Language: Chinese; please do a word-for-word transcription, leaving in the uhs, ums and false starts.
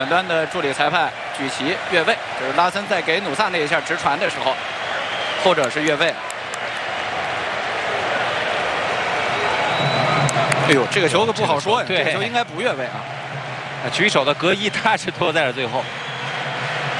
远端的助理裁判举旗越位，这是拉森在给努萨那一下直传的时候，后者是越位。哎呦，这个球可不好说呀，这个球应该不越位啊。 举手的格伊他是拖在了最后。